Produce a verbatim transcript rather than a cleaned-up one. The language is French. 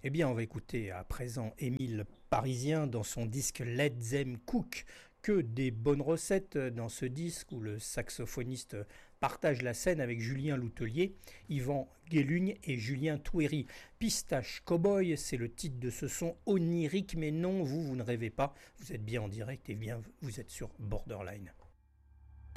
Eh bien, on va écouter à présent Émile Parisien dans son disque Let Them Cook. Que des bonnes recettes dans ce disque où le saxophoniste partage la scène avec Julien Loutelier, Yvan Guélugne et Julien Touéry. Pistache Cowboy, c'est le titre de ce son onirique, mais non, vous, vous ne rêvez pas, vous êtes bien en direct et bien vous êtes sur Borderline.